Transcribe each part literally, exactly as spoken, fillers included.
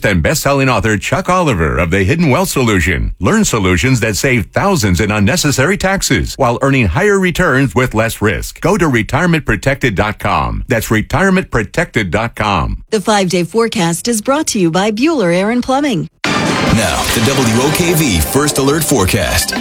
journalist and best-selling author Chuck Oliver of The Hidden Wealth Solution. Learn solutions that save thousands in unnecessary taxes while earning higher returns with less risk. Go to retirement protected dot com. That's retirement protected dot com. The five-day forecast is brought to you by Bueller Air and Plumbing. Now, the W O K V First Alert Forecast.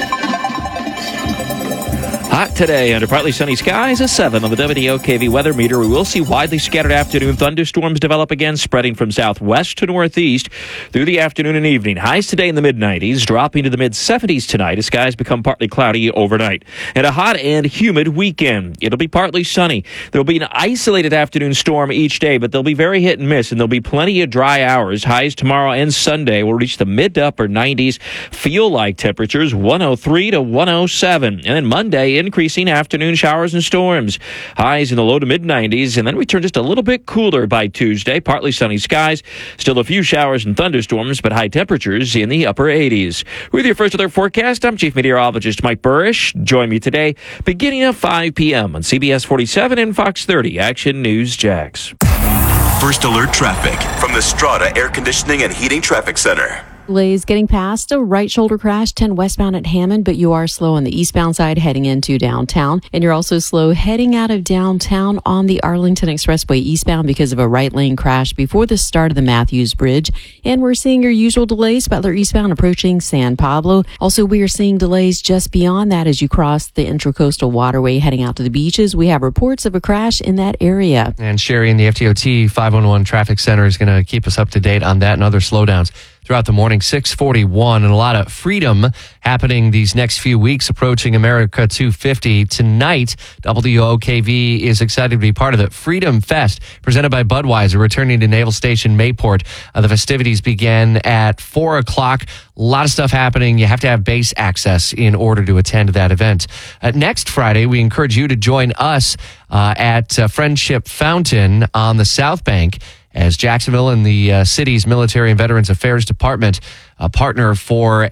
Hot today under partly sunny skies, a seven on the W O K V weather meter. We will see widely scattered afternoon thunderstorms develop again, spreading from southwest to northeast through the afternoon and evening. Highs today in the mid nineties, dropping to the mid seventies tonight as skies become partly cloudy overnight. And a hot and humid weekend. It'll be partly sunny. There'll be an isolated afternoon storm each day, but they'll be very hit and miss, and there'll be plenty of dry hours. Highs tomorrow and Sunday will reach the mid to upper nineties. Feel like temperatures one oh three to one oh seven. And then Monday, increasing afternoon showers and storms. Highs in the low to mid nineties, and then we turn just a little bit cooler by Tuesday. Partly sunny skies, still a few showers and thunderstorms, but high temperatures in the upper eighties. With your First Alert forecast, I'm Chief Meteorologist Mike Burrish. Join me today beginning at five p.m. on C B S forty-seven and Fox thirty Action News Jax. First Alert traffic from the Strata Air Conditioning and Heating Traffic Center. Delays getting past a right shoulder crash, ten westbound at Hammond, but you are slow on the eastbound side heading into downtown. And you're also slow heading out of downtown on the Arlington Expressway eastbound because of a right lane crash before the start of the Matthews Bridge. And we're seeing your usual delays, Butler eastbound approaching San Pablo. Also, we are seeing delays just beyond that as you cross the Intracoastal Waterway heading out to the beaches. We have reports of a crash in that area. And Sherry in the F T O T five one one Traffic Center is going to keep us up to date on that and other slowdowns throughout the morning. Six forty-one, and a lot of freedom happening these next few weeks, approaching America two fifty. Tonight, W O K V is excited to be part of the Freedom Fest, presented by Budweiser, returning to Naval Station Mayport. Uh, the festivities began at four o'clock. A lot of stuff happening. You have to have base access in order to attend that event. Uh, next Friday, we encourage you to join us uh, at uh, Friendship Fountain on the South Bank, as Jacksonville and the uh, city's Military and Veterans Affairs Department uh, partner for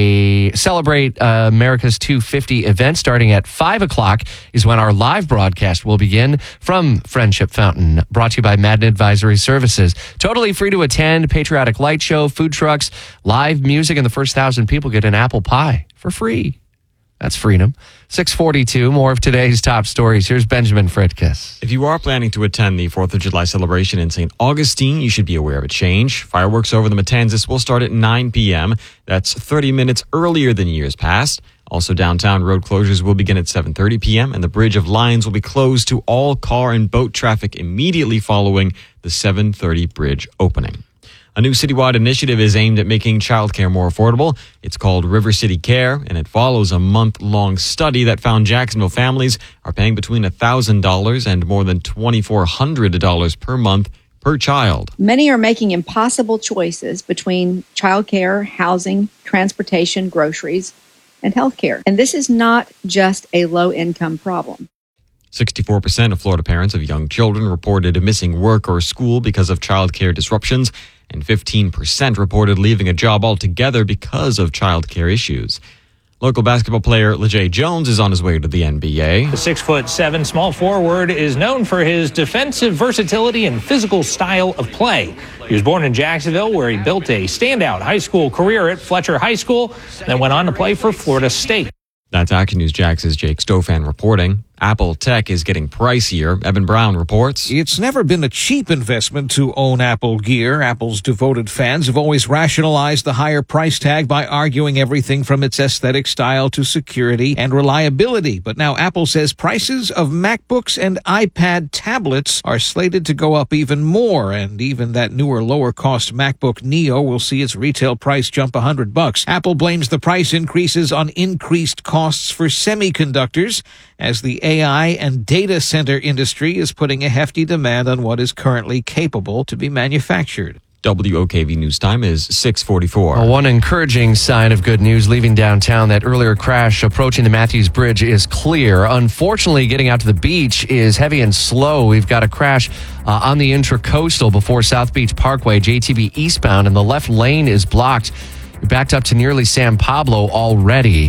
a Celebrate uh, America's two fifty event. Starting at five o'clock is when our live broadcast will begin from Friendship Fountain, brought to you by Madden Advisory Services. Totally free to attend, patriotic light show, food trucks, live music, and the first thousand people get an apple pie for free. That's freedom. six forty-two, more of today's top stories. Here's Benjamin Fritkiss. If you are planning to attend the fourth of July celebration in Saint Augustine, you should be aware of a change. Fireworks over the Matanzas will start at nine p.m. That's thirty minutes earlier than years past. Also, downtown road closures will begin at seven thirty p.m. and the Bridge of Lions will be closed to all car and boat traffic immediately following the seven thirty bridge opening. A new citywide initiative is aimed at making childcare more affordable. It's called River City Care, and it follows a month-long study that found Jacksonville families are paying between one thousand dollars and more than two thousand four hundred dollars per month per child. Many are making impossible choices between childcare, housing, transportation, groceries, and healthcare. And this is not just a low-income problem. sixty-four percent of Florida parents of young children reported missing work or school because of childcare disruptions, and fifteen percent reported leaving a job altogether because of childcare issues. Local basketball player LeJay Jones is on his way to the N B A. The six foot seven small forward is known for his defensive versatility and physical style of play. He was born in Jacksonville, where he built a standout high school career at Fletcher High School, and then went on to play for Florida State. That's Action News Jax's Jake Stofan reporting. Apple Tech is getting pricier. Evan Brown reports. It's never been a cheap investment to own Apple gear. Apple's devoted fans have always rationalized the higher price tag by arguing everything from its aesthetic style to security and reliability. But now Apple says prices of MacBooks and iPad tablets are slated to go up even more. And even that newer, lower-cost MacBook Neo will see its retail price jump one hundred bucks. Apple blames the price increases on increased costs for semiconductors, as the A I and data center industry is putting a hefty demand on what is currently capable to be manufactured. W O K V News Time is six forty-four. Well, one encouraging sign of good news leaving downtown, that earlier crash approaching the Matthews Bridge is clear. Unfortunately, getting out to the beach is heavy and slow. We've got a crash uh, on the Intracoastal before South Beach Parkway, J T B eastbound, and the left lane is blocked. You're backed up to nearly San Pablo already.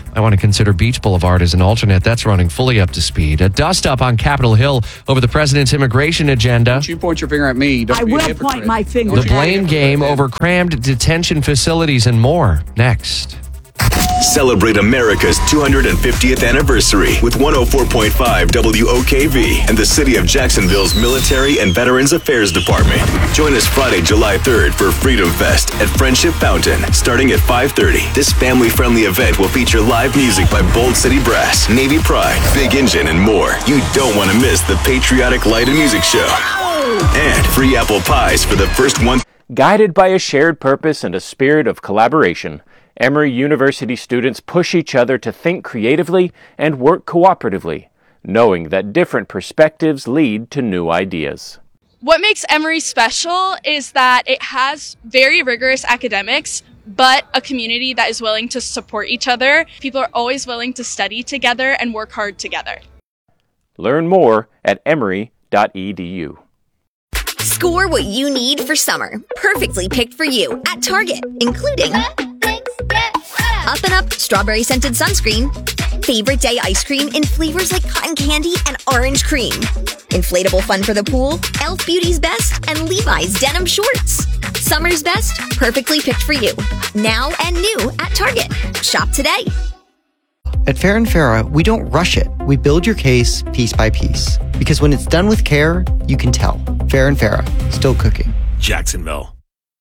I want to consider Beach Boulevard as an alternate. That's running fully up to speed. A dust-up on Capitol Hill over the president's immigration agenda. Don't you point your finger at me. Don't I be a will hypocrite. point my finger. The blame game over crammed detention facilities and more. Next. Celebrate America's two hundred fiftieth anniversary with one oh four point five W O K V and the City of Jacksonville's Military and Veterans Affairs Department. Join us Friday, July third for Freedom Fest at Friendship Fountain, starting at five thirty. This family-friendly event will feature live music by Bold City Brass, Navy Pride, Big Engine, and more. You don't want to miss the Patriotic Light and Music Show. And free apple pies for the first one. Guided by a shared purpose and a spirit of collaboration, Emory University students push each other to think creatively and work cooperatively, knowing that different perspectives lead to new ideas. What makes Emory special is that it has very rigorous academics, but a community that is willing to support each other. People are always willing to study together and work hard together. Learn more at emory dot e d u. Score what you need for summer, perfectly picked for you at Target, including Up and Up strawberry scented sunscreen, favorite day ice cream in flavors like cotton candy and orange cream, inflatable fun for the pool, Elf Beauty's Best, and Levi's denim shorts. Summer's best, perfectly picked for you. Now and new at Target. Shop today. At Fair and Farah, we don't rush it. We build your case piece by piece. Because when it's done with care, you can tell. Fair and Farah, still cooking. Jacksonville.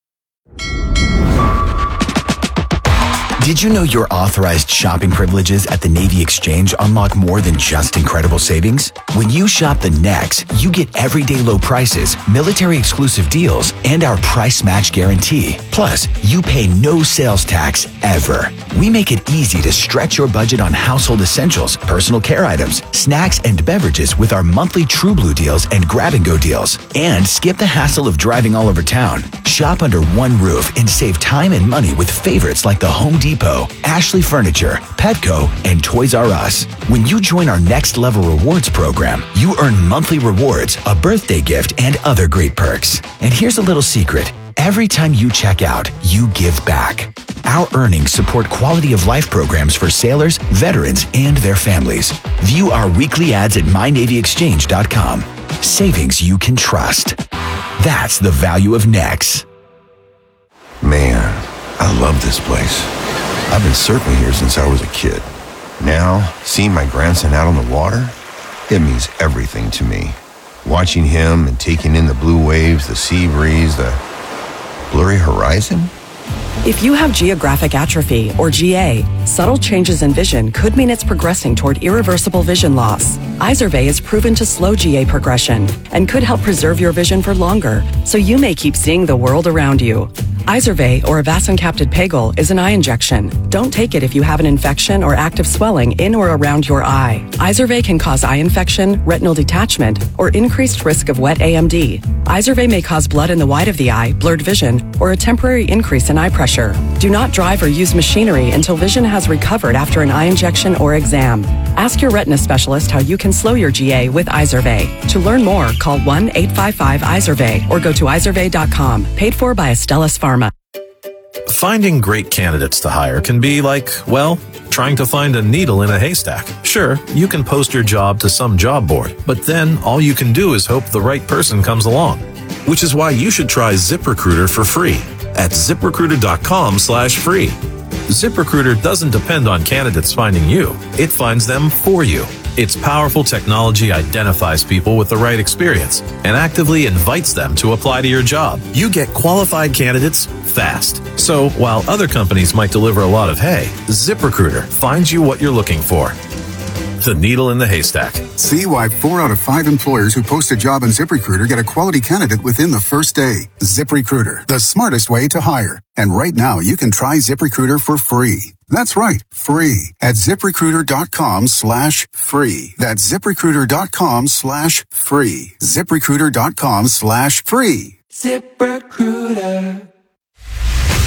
Did you know your authorized shopping privileges at the Navy Exchange unlock more than just incredible savings? When you shop the Nex, you get everyday low prices, military exclusive deals, and our price match guarantee. Plus, you pay no sales tax ever. We make it easy to stretch your budget on household essentials, personal care items, snacks, and beverages with our monthly True Blue deals and grab and go deals. And skip the hassle of driving all over town. Shop under one roof and save time and money with favorites like the Home Depot, Ashley Furniture, Petco, and Toys R Us. When you join our Next Level Rewards program, you earn monthly rewards, a birthday gift, and other great perks. And here's a little secret. Every time you check out, you give back. Our earnings support quality of life programs for sailors, veterans, and their families. View our weekly ads at my navy exchange dot com. Savings you can trust. That's the value of Nex. Man, I love this place. I've been surfing here since I was a kid. Now, seeing my grandson out on the water, it means everything to me. Watching him and taking in the blue waves, the sea breeze, the blurry horizon. If you have geographic atrophy, or G A, subtle changes in vision could mean it's progressing toward irreversible vision loss. Izervay is proven to slow G A progression and could help preserve your vision for longer, so you may keep seeing the world around you. Izervay, or avacincaptad pegol, is an eye injection. Don't take it if you have an infection or active swelling in or around your eye. Izervay can cause eye infection, retinal detachment, or increased risk of wet A M D. Izervay may cause blood in the white of the eye, blurred vision, or a temporary increase in eye pressure. Do not drive or use machinery until vision has recovered after an eye injection or exam. Ask your retina specialist how you can slow your G A with Izervay. To learn more, call one eight five five Izervay or go to izervay dot com. Paid for by Astellas Pharma. Finding great candidates to hire can be like, well, trying to find a needle in a haystack. Sure, you can post your job to some job board, but then all you can do is hope the right person comes along. Which is why you should try ZipRecruiter for free at zip recruiter dot com slash free. ZipRecruiter doesn't depend on candidates finding you. It finds them for you. Its powerful technology identifies people with the right experience and actively invites them to apply to your job. You get qualified candidates fast. So while other companies might deliver a lot of hay, ZipRecruiter finds you what you're looking for. The needle in the haystack. See why four out of five employers who post a job on ZipRecruiter get a quality candidate within the first day. ZipRecruiter, the smartest way to hire. And right now, you can try ZipRecruiter for free. That's right, free at zip recruiter dot com slash free. That's zip recruiter dot com slash free. zip recruiter dot com slash free. ZipRecruiter.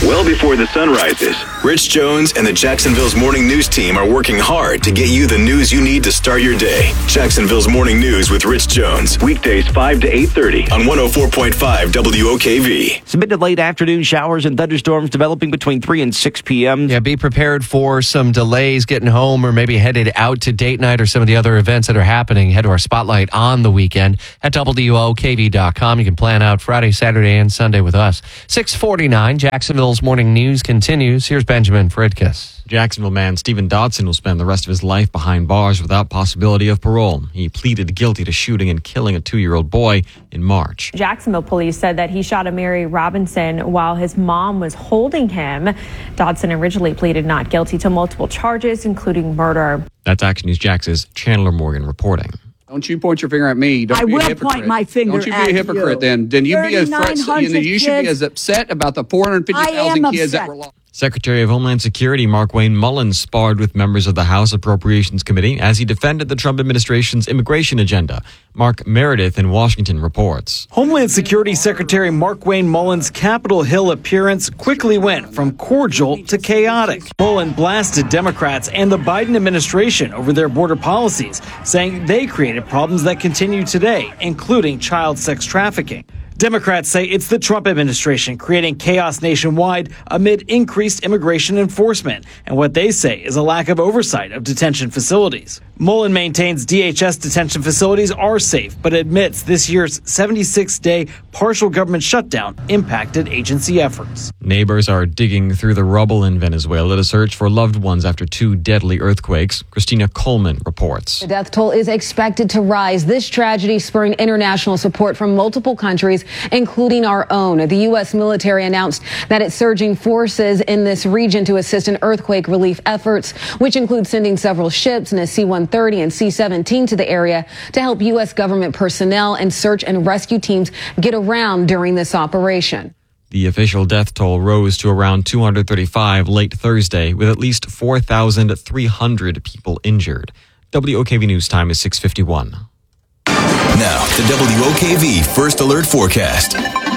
well before the sun rises. Rich Jones and the Jacksonville's Morning News team are working hard to get you the news you need to start your day. Jacksonville's Morning News with Rich Jones. Weekdays five to eight thirty on one oh four point five W O K V. Some mid to late afternoon showers and thunderstorms developing between three and six p.m. Yeah, be prepared for some delays getting home or maybe headed out to date night or some of the other events that are happening. Head to our spotlight on the weekend at W O K V dot com. You can plan out Friday, Saturday, and Sunday with us. six forty-nine, Jacksonville's Morning News continues. Here's Benjamin Fredkiss. Jacksonville man Stephen Dodson will spend the rest of his life behind bars without possibility of parole. He pleaded guilty to shooting and killing a two-year-old boy in March. Jacksonville police said that he shot Amari Robinson while his mom was holding him. Dodson originally pleaded not guilty to multiple charges, including murder. That's Action News Jax's Chandler Morgan reporting. Don't you point your finger at me. Don't I be will a hypocrite. point my finger Don't you be at a hypocrite you. then. Then you be as you, know, you should be as upset about the four hundred fifty thousand kids that were lost. Secretary of Homeland Security Markwayne Mullins sparred with members of the House Appropriations Committee as he defended the Trump administration's immigration agenda. Mark Meredith in Washington reports. Homeland Security Secretary Markwayne Mullins' Capitol Hill appearance quickly went from cordial to chaotic. Mullins blasted Democrats and the Biden administration over their border policies, saying they created problems that continue today, including child sex trafficking. Democrats say it's the Trump administration creating chaos nationwide amid increased immigration enforcement and what they say is a lack of oversight of detention facilities. Mullen maintains D H S detention facilities are safe, but admits this year's seventy-six day partial government shutdown impacted agency efforts. Neighbors are digging through the rubble in Venezuela to search for loved ones after two deadly earthquakes. Christina Coleman reports. The death toll is expected to rise. This tragedy spurring international support from multiple countries, including our own. The U S military announced that it's surging forces in this region to assist in earthquake relief efforts, which include sending several ships and a C one thirty and C seventeen to the area to help U S government personnel and search and rescue teams get around during this operation. The official death toll rose to around two hundred thirty-five late Thursday, with at least four thousand three hundred people injured. W O K V News time is six fifty-one. Now, the W O K V First Alert Forecast.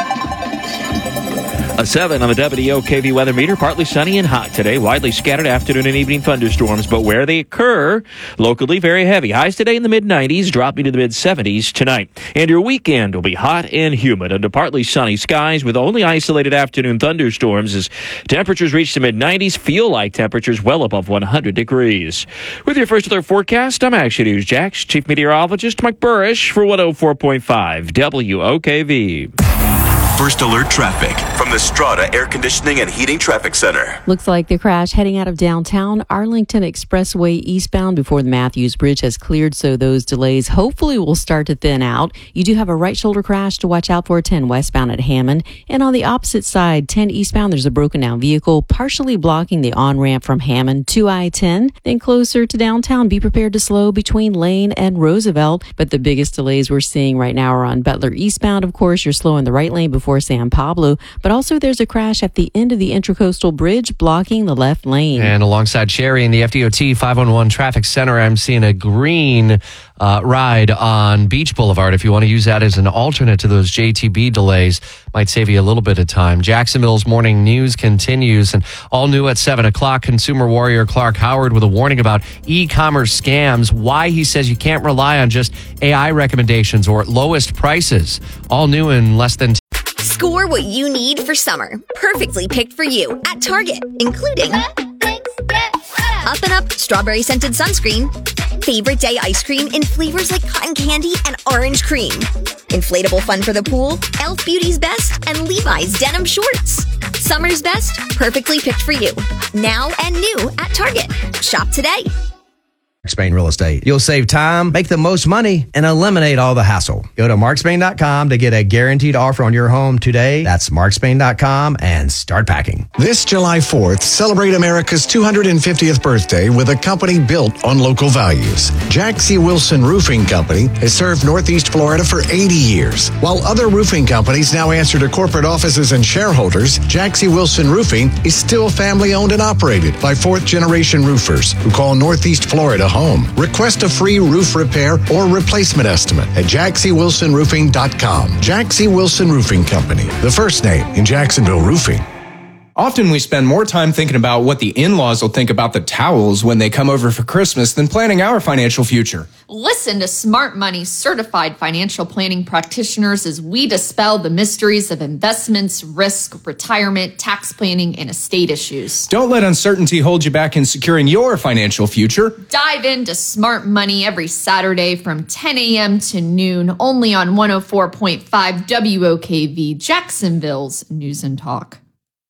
A seven on the W O K V weather meter. Partly sunny and hot today. Widely scattered afternoon and evening thunderstorms, but where they occur, locally very heavy. Highs today in the mid nineties, dropping to the mid seventies tonight. And your weekend will be hot and humid under partly sunny skies with only isolated afternoon thunderstorms as temperatures reach the mid nineties. Feel like temperatures well above one hundred degrees. With your First Alert forecast, I'm Action News Jax Chief Meteorologist Mike Burrish for one oh four point five W O K V. First Alert traffic from the Strata Air Conditioning and Heating Traffic Center. Looks like the crash heading out of downtown Arlington Expressway eastbound before the Matthews Bridge has cleared, so those delays hopefully will start to thin out. You do have a right shoulder crash to watch out for, ten westbound at Hammond. And on the opposite side, ten eastbound, there's a broken down vehicle partially blocking the on-ramp from Hammond to I ten. Then closer to downtown, be prepared to slow between Lane and Roosevelt. But the biggest delays we're seeing right now are on Butler eastbound. Of course, you're slow in the right lane before San Pablo, but also there's a crash at the end of the Intracoastal Bridge blocking the left lane. And alongside Sherry in the F D O T five one one Traffic Center, I'm seeing a green uh, ride on Beach Boulevard. If you want to use that as an alternate to those J T B delays, might save you a little bit of time. Jacksonville's Morning News continues, and all new at seven o'clock, consumer warrior Clark Howard with a warning about e-commerce scams, why he says you can't rely on just A I recommendations or lowest prices. All new in less than Score what you need for summer. Perfectly picked for you at Target, including Up and Up strawberry scented sunscreen, favorite day ice cream in flavors like cotton candy and orange cream, inflatable fun for the pool, e l f Beauty's Best, and Levi's denim shorts. Summer's best, perfectly picked for you. Now and new at Target. Shop today. Spain Real Estate. You'll save time, make the most money, and eliminate all the hassle. Go to mark spain dot com to get a guaranteed offer on your home today. That's mark spain dot com and start packing. This July fourth, celebrate America's two hundred fiftieth birthday with a company built on local values. Jack C. Wilson Roofing Company has served Northeast Florida for eighty years. While other roofing companies now answer to corporate offices and shareholders, Jack C. Wilson Roofing is still family owned and operated by fourth generation roofers who call Northeast Florida home. Request a free roof repair or replacement estimate at jack c wilson roofing dot com. Jack C. Wilson Roofing Company, the first name in Jacksonville roofing. Often we spend more time thinking about what the in-laws will think about the towels when they come over for Christmas than planning our financial future. Listen to Smart Money's certified financial planning practitioners as we dispel the mysteries of investments, risk, retirement, tax planning, and estate issues. Don't let uncertainty hold you back in securing your financial future. Dive into Smart Money every Saturday from ten a.m. to noon, only on one oh four point five W O K V, Jacksonville's News and Talk.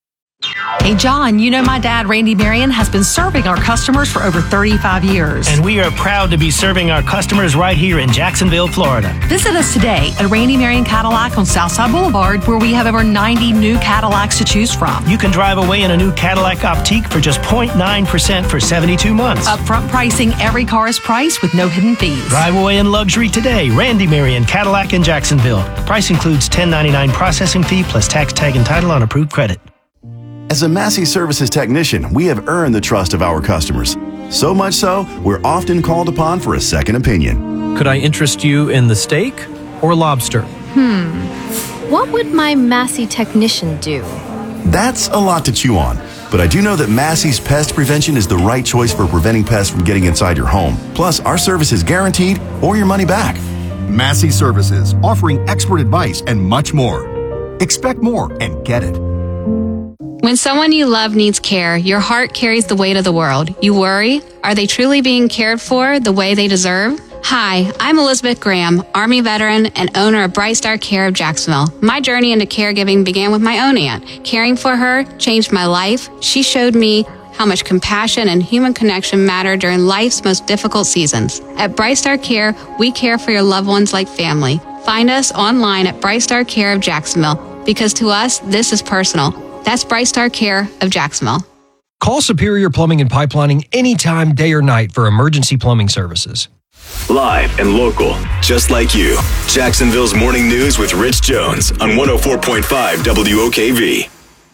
Hey, John, you know my dad, Randy Marion, has been serving our customers for over thirty-five years. And we are proud to be serving our customers right here in Jacksonville, Florida. Visit us today at Randy Marion Cadillac on Southside Boulevard, where we have over ninety new Cadillacs to choose from. You can drive away in a new Cadillac Optique for just zero point nine percent for seventy-two months. Upfront pricing, every car is priced with no hidden fees. Drive away in luxury today. Randy Marion Cadillac in Jacksonville. Price includes ten ninety-nine processing fee plus tax, tag, and title on approved credit. As a Massey Services technician, we have earned the trust of our customers. So much so, we're often called upon for a second opinion. Could I interest you in the steak or lobster? Hmm. What would my Massey technician do? That's a lot to chew on. But I do know that Massey's Pest Prevention is the right choice for preventing pests from getting inside your home. Plus, our service is guaranteed or your money back. Massey Services, offering expert advice and much more. Expect more and get it. When someone you love needs care, your heart carries the weight of the world. You worry, are they truly being cared for the way they deserve? Hi, I'm Elizabeth Graham, Army veteran and owner of Bright Star Care of Jacksonville. My journey into caregiving began with my own aunt. Caring for her changed my life. She showed me how much compassion and human connection matter during life's most difficult seasons. At Bright Star Care, we care for your loved ones like family. Find us online at Bright Star Care of Jacksonville, because to us, this is personal. That's Bright Star Care of Jacksonville. Call Superior Plumbing and Pipelining anytime, day or night, for emergency plumbing services. Live and local, just like you. Jacksonville's Morning News with Rich Jones on one oh four point five W O K V.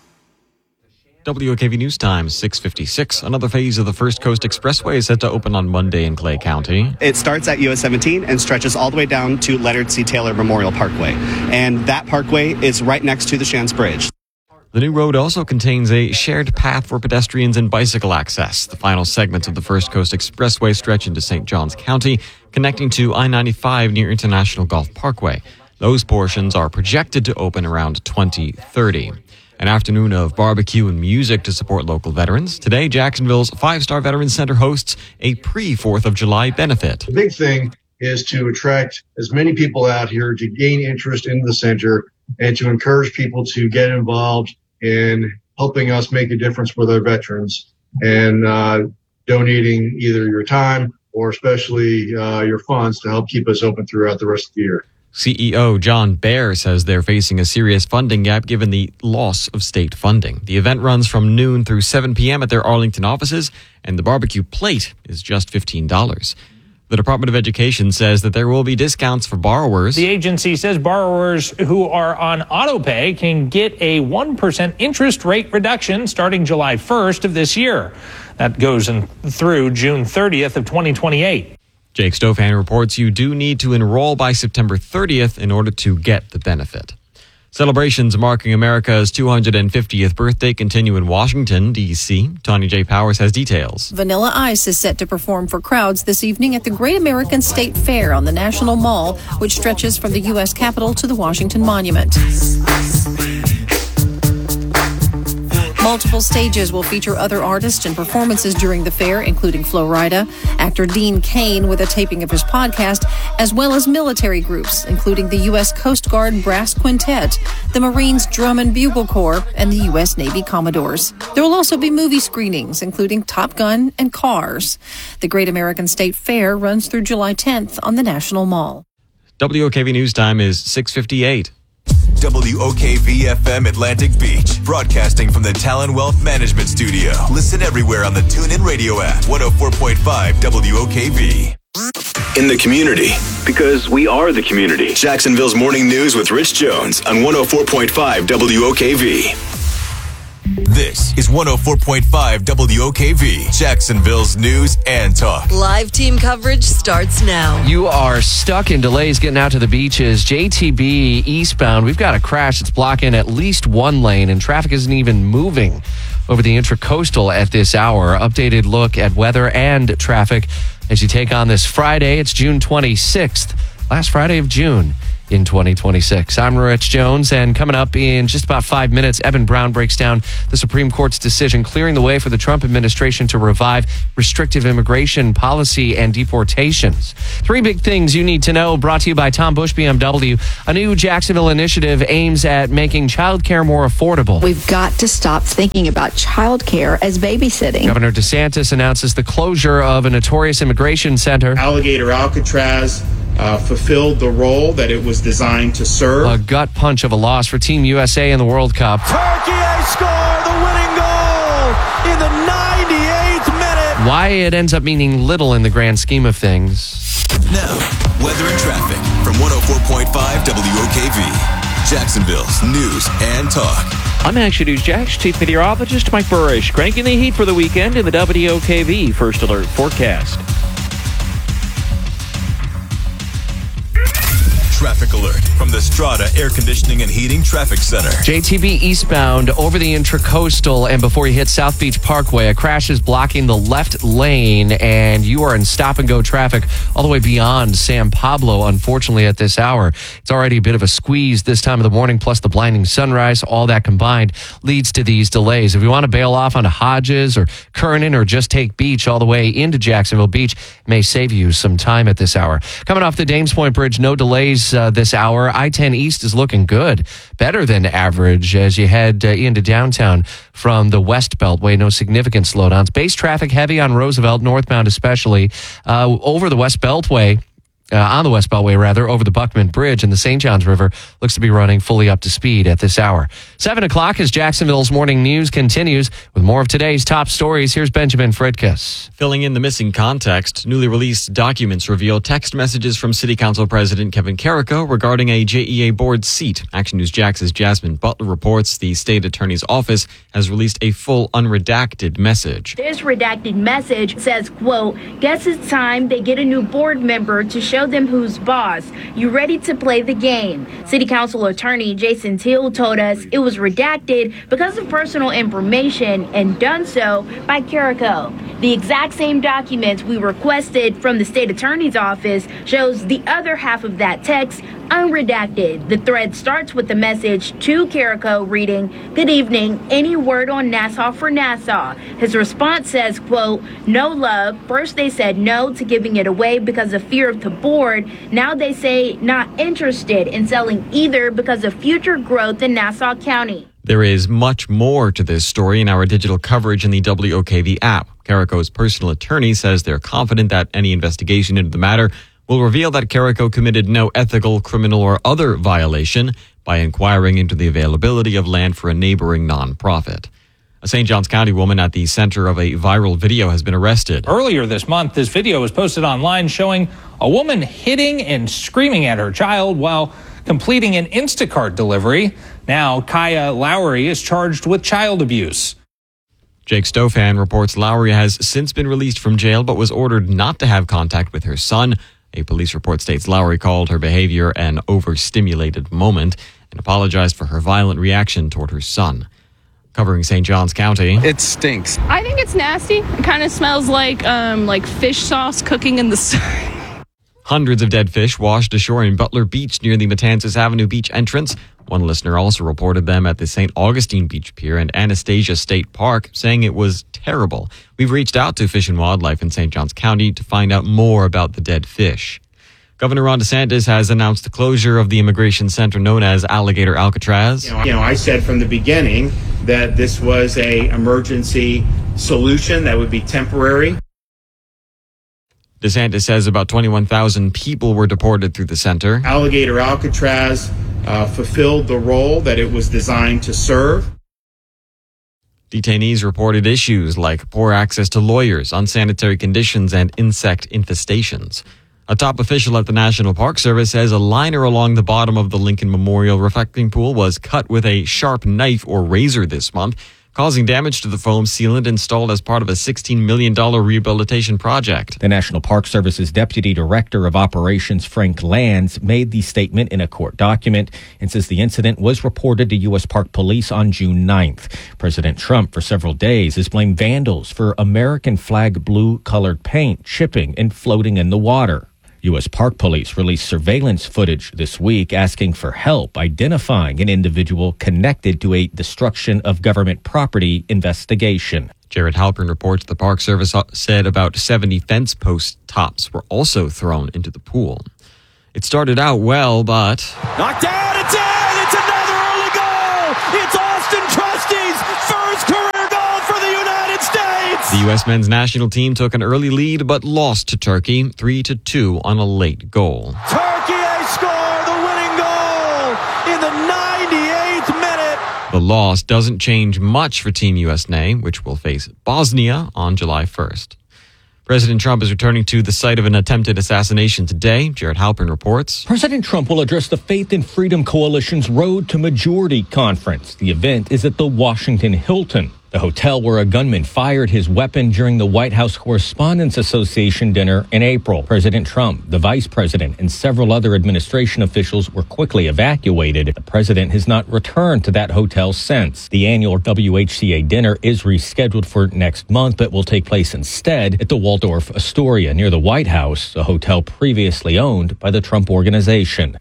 W O K V News Time, six fifty-six. Another phase of the First Coast Expressway is set to open on Monday in Clay County. It starts at U S seventeen and stretches all the way down to Leonard C. Taylor Memorial Parkway. And that parkway is right next to the Shands Bridge. The new road also contains a shared path for pedestrians and bicycle access. The final segments of the First Coast Expressway stretch into Saint Johns County, connecting to I ninety-five near International Golf Parkway. Those portions are projected to open around twenty thirty. An afternoon of barbecue and music to support local veterans. Today, Jacksonville's Five Star Veterans Center hosts a pre-fourth of July benefit. The big thing is to attract as many people out here to gain interest in the center and to encourage people to get involved in helping us make a difference for their veterans and uh, donating either your time or especially uh, your funds to help keep us open throughout the rest of the year. C E O John Baer says they're facing a serious funding gap given the loss of state funding. The event runs from noon through seven p.m. at their Arlington offices, and the barbecue plate is just fifteen dollars. The Department of Education says that there will be discounts for borrowers. The agency says borrowers who are on auto pay can get a one percent interest rate reduction starting July first of this year. That goes in through June thirtieth of twenty twenty-eight. Jake Stofan reports you do need to enroll by September thirtieth in order to get the benefit. Celebrations marking America's two hundred fiftieth birthday continue in Washington, D C Tanya J. Powers has details. Vanilla Ice is set to perform for crowds this evening at the Great American State Fair on the National Mall, which stretches from the U S Capitol to the Washington Monument. Multiple stages will feature other artists and performances during the fair, including Flo Rida, actor Dean Cain with a taping of his podcast, as well as military groups, including the U S Coast Guard Brass Quintet, the Marines Drum and Bugle Corps, and the U S Navy Commodores. There will also be movie screenings, including Top Gun and Cars. The Great American State Fair runs through July tenth on the National Mall. W O K V News Time is six fifty-eight. W O K V F M Atlantic Beach, broadcasting from the Talon Wealth Management Studio. Listen everywhere on the TuneIn Radio app. one oh four point five W O K V. In the community, because we are the community. Jacksonville's Morning News with Rich Jones on one oh four point five W O K V. This This is one oh four point five W O K V, Jacksonville's news and talk. Live team coverage starts now. You are stuck in delays getting out to the beaches. J T B eastbound, we've got a crash that's blocking at least one lane, and traffic isn't even moving over the Intracoastal at this hour. Updated look at weather and traffic as you take on this Friday. It's June twenty-sixth, last Friday of June in twenty twenty-six. I'm Rich Jones, and coming up in just about five minutes, Eben Brown breaks down the Supreme Court's decision clearing the way for the Trump administration to revive restrictive immigration policy and deportations. Three big things you need to know, brought to you by Tom Bush B M W. A new Jacksonville initiative aims at making childcare more affordable. We've got to stop thinking about childcare as babysitting. Governor DeSantis announces the closure of a notorious immigration center. Alligator Alcatraz Uh, fulfilled the role that it was designed to serve. A gut punch of a loss for Team U S A in the World Cup. Turkey score the winning goal in the ninety-eighth minute. Why it ends up meaning little in the grand scheme of things. Now, weather and traffic from one oh four point five W O K V, Jacksonville's news and talk. I'm Action News Jax Chief Meteorologist Mike Burrish, cranking the heat for the weekend in the W O K V First Alert forecast. Traffic alert from the Strata Air Conditioning and Heating Traffic Center. J T B eastbound over the Intracoastal, and before you hit South Beach Parkway, a crash is blocking the left lane, and you are in stop-and-go traffic all the way beyond San Pablo, unfortunately, at this hour. It's already a bit of a squeeze this time of the morning, plus the blinding sunrise. All that combined leads to these delays. If you want to bail off onto Hodges or Kernan or just take Beach all the way into Jacksonville Beach, it may save you some time at this hour. Coming off the Dames Point Bridge, no delays Uh, this hour. I ten East is looking good, better than average as you head uh, into downtown from the West Beltway. No significant slowdowns. Base traffic heavy on Roosevelt, northbound especially. Uh, over the West Beltway, uh, on the West Beltway rather, over the Buckman Bridge and the Saint Johns River looks to be running fully up to speed at this hour. Seven o'clock as Jacksonville's morning news continues with more of today's top stories. Here's Benjamin Fredkes. Filling in the missing context, newly released documents reveal text messages from City Council President Kevin Carrico regarding a J E A board seat. Action News Jax's Jasmine Butler reports the state attorney's office has released a full unredacted message. This redacted message says, quote, "Guess it's time they get a new board member to show them who's boss. You ready to play the game?" City Council attorney Jason Teal told us it was redacted because of personal information and done so by Carrico. The exact same documents we requested from the state attorney's office shows the other half of that text unredacted. The thread starts with the message to Carrico reading, "Good evening, any word on Nassau for Nassau?" His response says, quote, "No love. First they said no to giving it away because of fear of the board. Now they say not interested in selling either because of future growth in Nassau County." There is much more to this story in our digital coverage in the W O K V app. Carrico's personal attorney says they're confident that any investigation into the matter will reveal that Carrico committed no ethical, criminal, or other violation by inquiring into the availability of land for a neighboring nonprofit. A Saint Johns County woman at the center of a viral video has been arrested. Earlier this month, this video was posted online showing a woman hitting and screaming at her child while completing an Instacart delivery. Now, Kaya Lowry is charged with child abuse. Jake Stofan reports Lowry has since been released from jail but was ordered not to have contact with her son. A police report states Lowry called her behavior an overstimulated moment and apologized for her violent reaction toward her son. Covering Saint Johns County. It stinks. I think it's nasty. It kind of smells like um, like fish sauce cooking in the sun. Hundreds of dead fish washed ashore in Butler Beach near the Matanzas Avenue Beach entrance. One listener also reported them at the Saint Augustine Beach Pier and Anastasia State Park, saying it was terrible. We've reached out to Fish and Wildlife in Saint Johns County to find out more about the dead fish. Governor Ron DeSantis has announced the closure of the immigration center known as Alligator Alcatraz. You know, you know, I said from the beginning that this was a emergency solution that would be temporary. DeSantis says about twenty-one thousand people were deported through the center. Alligator Alcatraz uh, fulfilled the role that it was designed to serve. Detainees reported issues like poor access to lawyers, unsanitary conditions, and insect infestations. A top official at the National Park Service says a liner along the bottom of the Lincoln Memorial reflecting pool was cut with a sharp knife or razor this month. causing damage to the foam sealant installed as part of a sixteen million dollars rehabilitation project. The National Park Service's Deputy Director of Operations, Frank Lands, made the statement in a court document and says the incident was reported to U S Park Police on June ninth. President Trump, for several days, has blamed vandals for American flag blue-colored paint chipping and floating in the water. U S Park Police released surveillance footage this week asking for help identifying an individual connected to a destruction of government property investigation. Jared Halpern reports the Park Service said about seventy fence post tops were also thrown into the pool. It started out well, but... Knocked down, it's in! It's another early goal! It's Austin Trusty's first career goal for the United States! The U S men's national team took an early lead, but lost to Turkey, three to two on a late goal. Turkey score the winning goal in the ninety-eighth minute! The loss doesn't change much for Team U S A, which will face Bosnia on July first. President Trump is returning to the site of an attempted assassination today. Jared Halpern reports. President Trump will address the Faith and Freedom Coalition's Road to Majority conference. The event is at the Washington Hilton, the hotel where a gunman fired his weapon during the White House Correspondents Association dinner in April. President Trump, the vice president, and several other administration officials were quickly evacuated. The president has not returned to that hotel since. The annual W H C A dinner is rescheduled for next month, but will take place instead at the Waldorf Astoria near the White House, a hotel previously owned by the Trump Organization.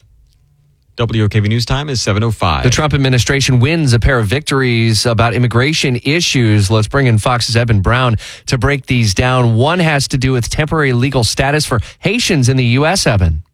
W O K V News Time is seven oh five. The Trump administration wins a pair of victories about immigration issues. Let's bring in Fox's Evan Brown to break these down. One has to do with temporary legal status for Haitians in the U S, Evan.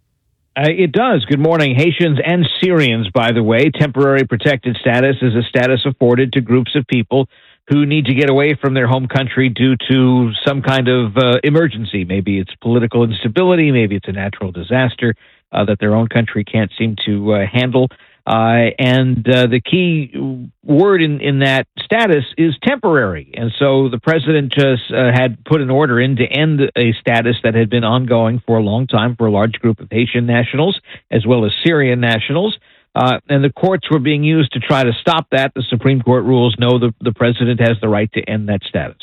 Uh, it does. Good morning. Haitians and Syrians, by the way. Temporary protected status is a status afforded to groups of people who need to get away from their home country due to some kind of uh, emergency. Maybe it's political instability, maybe it's a natural disaster uh, that their own country can't seem to uh, handle. Uh, and uh, the key word in, in that status is temporary. And so the president just uh, had put an order in to end a status that had been ongoing for a long time for a large group of Haitian nationals as well as Syrian nationals. Uh, and the courts were being used to try to stop that. The Supreme Court rules no, the, the president has the right to end that status.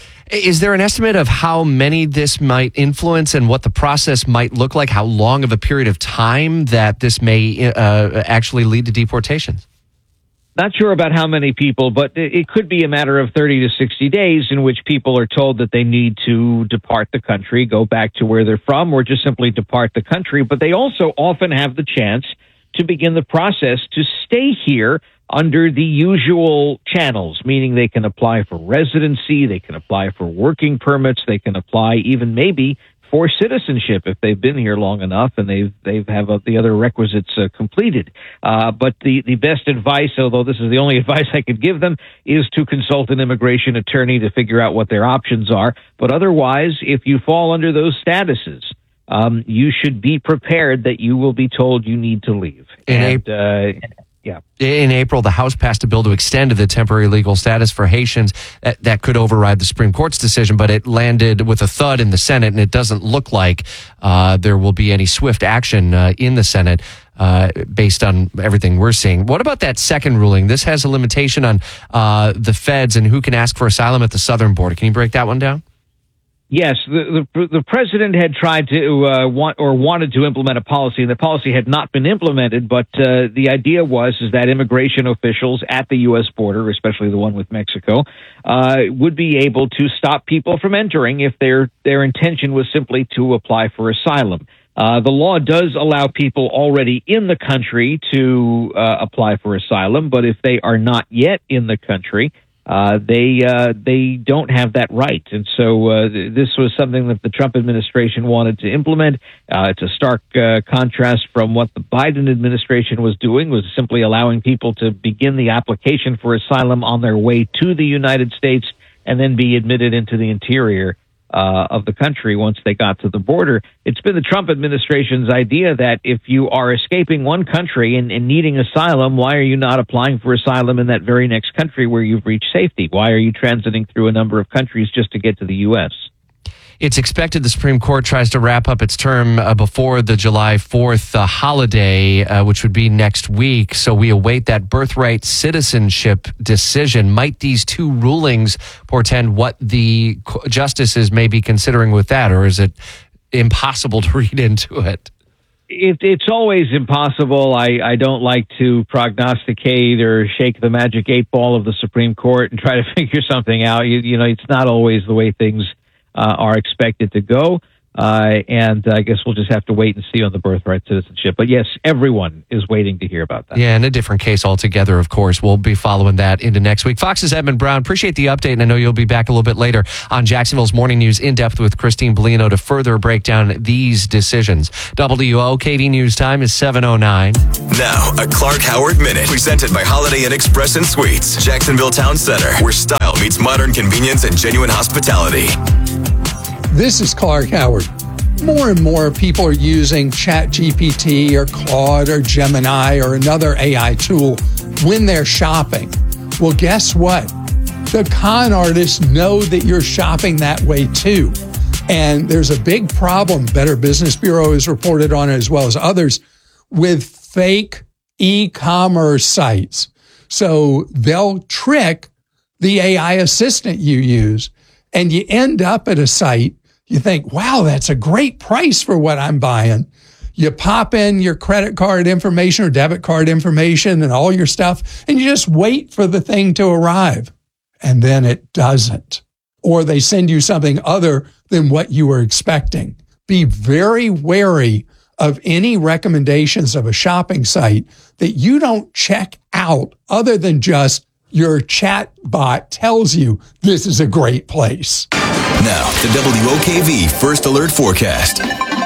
Is there an estimate of how many this might influence and what the process might look like? How long of a period of time that this may uh, actually lead to deportations? Not sure about how many people, but it could be a matter of thirty to sixty days in which people are told that they need to depart the country, go back to where they're from, or just simply depart the country. But they also often have the chance to begin the process to stay here under the usual channels, meaning they can apply for residency, they can apply for working permits, they can apply even maybe for citizenship if they've been here long enough and they've they've have uh, the other requisites uh, completed. Uh, but the, the best advice, although this is the only advice I could give them, is to consult an immigration attorney to figure out what their options are. But otherwise, if you fall under those statuses, Um, you should be prepared that you will be told you need to leave. In and, uh, yeah. In April, the House passed a bill to extend the temporary legal status for Haitians. That, that could override the Supreme Court's decision, but it landed with a thud in the Senate, and it doesn't look like uh, there will be any swift action uh, in the Senate uh, based on everything we're seeing. What about that second ruling? This has a limitation on uh, the feds and who can ask for asylum at the southern border. Can you break that one down? Yes, the, the the president had tried to uh, want or wanted to implement a policy, and the policy had not been implemented. But uh, the idea was is that immigration officials at the U S border, especially the one with Mexico, uh, would be able to stop people from entering if their their intention was simply to apply for asylum. Uh, the law does allow people already in the country to uh, apply for asylum, but if they are not yet in the country, Uh, they uh, they don't have that right. And so uh, th- this was something that the Trump administration wanted to implement. Uh, it's a stark uh, contrast from what the Biden administration was doing, was simply allowing people to begin the application for asylum on their way to the United States and then be admitted into the interior uh, of the country once they got to the border. It's been the Trump administration's idea that if you are escaping one country and, and needing asylum, why are you not applying for asylum in that very next country where you've reached safety? Why are you transiting through a number of countries just to get to the U S? It's expected the Supreme Court tries to wrap up its term uh, before the July fourth uh, holiday, uh, which would be next week. So we await that birthright citizenship decision. Might these two rulings portend what the justices may be considering with that, or is it impossible to read into it? It, it's always impossible. I, I don't like to prognosticate or shake the magic eight ball of the Supreme Court and try to figure something out. You, you know, it's not always the way things uh, are expected to go. Uh, and I guess we'll just have to wait and see on the birthright citizenship. But yes, everyone is waiting to hear about that. Yeah, and a different case altogether, of course. We'll be following that into next week. Fox's Edmund Brown, appreciate the update, and I know you'll be back a little bit later on Jacksonville's Morning News In Depth with Christine Bellino to further break down these decisions. W O K V News time is seven oh nine. Now, a Clark Howard Minute, presented by Holiday Inn Express and Suites, Jacksonville Town Center, where style meets modern convenience and genuine hospitality. This is Clark Howard. More and more people are using ChatGPT or Claude or Gemini or another A I tool when they're shopping. Well, guess what? The con artists know that you're shopping that way too. And there's a big problem, Better Business Bureau has reported on it as well as others, with fake e-commerce sites. So they'll trick the A I assistant you use, and you end up at a site. You think, wow, that's a great price for what I'm buying. You pop in your credit card information or debit card information and all your stuff, and you just wait for the thing to arrive. And then it doesn't. Or they send you something other than what you were expecting. Be very wary of any recommendations of a shopping site that you don't check out other than just your chat bot tells you this is a great place. Now, the W O K V First Alert Forecast.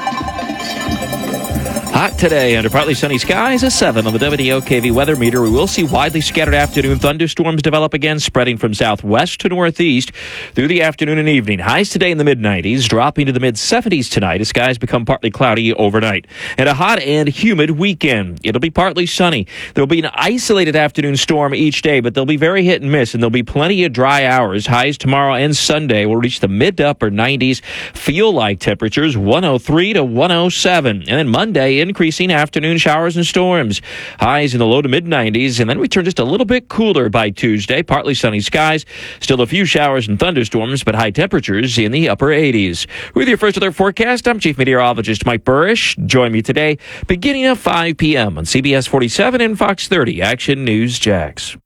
Hot today under partly sunny skies, a seven on the W O K V weather meter. We will see widely scattered afternoon thunderstorms develop again, spreading from southwest to northeast through the afternoon and evening. Highs today in the mid nineties, dropping to the mid seventies tonight as skies become partly cloudy overnight. And a hot and humid weekend. It'll be partly sunny. There'll be an isolated afternoon storm each day, but they'll be very hit and miss, and there'll be plenty of dry hours. Highs tomorrow and Sunday will reach the mid to upper nineties. Feel like temperatures one oh three to one oh seven. And then Monday, increasing afternoon showers and storms. Highs in the low to mid nineties, and then we turn just a little bit cooler by Tuesday. Partly sunny skies, still a few showers and thunderstorms, but high temperatures in the upper eighties. With your First Alert Forecast, I'm Chief Meteorologist Mike Burrish. Join me today beginning at five p.m. on C B S forty-seven and Fox thirty Action News Jax.